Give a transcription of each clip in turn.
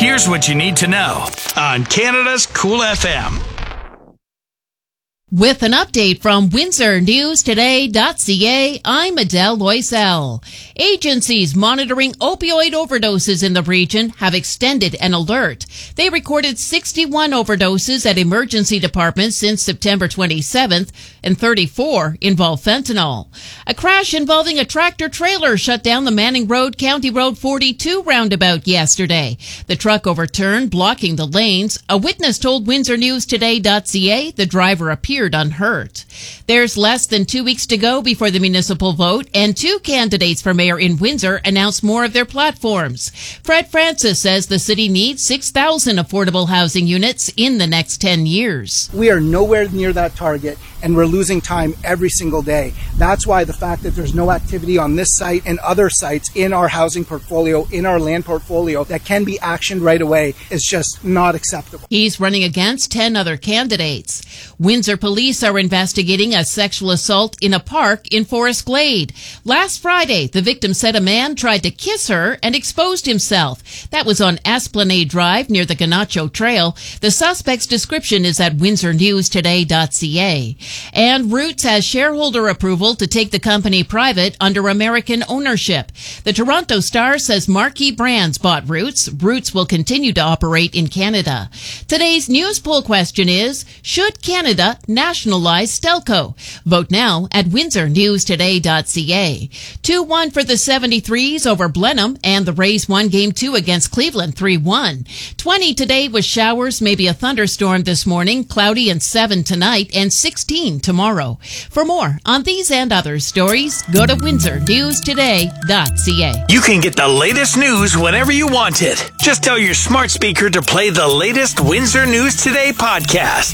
Here's what you need to know on Canada's Cool FM. With an update from WindsorNewsToday.ca, I'm Adele Loisel. Agencies monitoring opioid overdoses in the region have extended an alert. They recorded 61 overdoses at emergency departments since September 27th, and 34 involve fentanyl. A crash involving a tractor-trailer shut down the Manning Road, County Road 42 roundabout yesterday. The truck overturned, blocking the lanes. A witness told WindsorNewsToday.ca the driver appeared unhurt. There's less than 2 weeks to go before the municipal vote, and two candidates for mayor in Windsor announced more of their platforms. Fred Francis says the city needs 6,000 affordable housing units in the next 10 years. We are nowhere near that target, and we're losing time every single day. That's why the fact that there's no activity on this site and other sites in our housing portfolio, in our land portfolio, that can be actioned right away is just not acceptable. He's running against 10 other candidates. Windsor police are investigating a sexual assault in a park in Forest Glade. Last Friday, the victim said a man tried to kiss her and exposed himself. That was on Esplanade Drive near the Ganacho Trail. The suspect's description is at WindsorNewsToday.ca. And Roots has shareholder approval to take the company private under American ownership. The Toronto Star says marquee brands bought Roots. Roots will continue to operate in Canada. Today's news poll question is, should Canada nationalize Stelco? Vote now at WindsorNewsToday.ca. 2-1 for the 73s over Blenheim, and the Rays won Game 2 against Cleveland 3-1. 20 today with showers, maybe a thunderstorm this morning, cloudy and 7 tonight, and 16 tomorrow. For more on these and other stories, go to WindsorNewsToday.ca. You can get the latest news whenever you want it. Just tell your smart speaker to play the latest Windsor News Today podcast.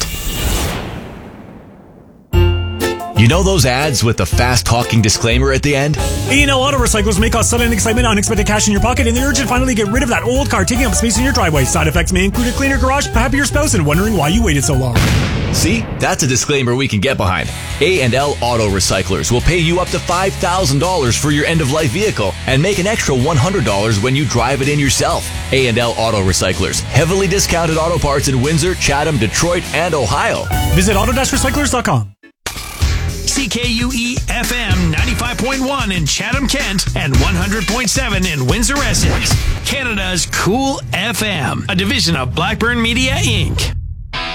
You know those ads with the fast-talking disclaimer at the end? A&L Auto Recyclers may cause sudden excitement, unexpected cash in your pocket, and the urge to finally get rid of that old car taking up space in your driveway. Side effects may include a cleaner garage, a happier spouse, and wondering why you waited so long. See? That's a disclaimer we can get behind. A&L Auto Recyclers will pay you up to $5,000 for your end-of-life vehicle and make an extra $100 when you drive it in yourself. A&L Auto Recyclers. Heavily discounted auto parts in Windsor, Chatham, Detroit, and Ohio. Visit auto-recyclers.com. CKUE-FM 95.1 in Chatham, Kent, and 100.7 in Windsor, Essex. Canada's Cool FM, a division of Blackburn Media, Inc.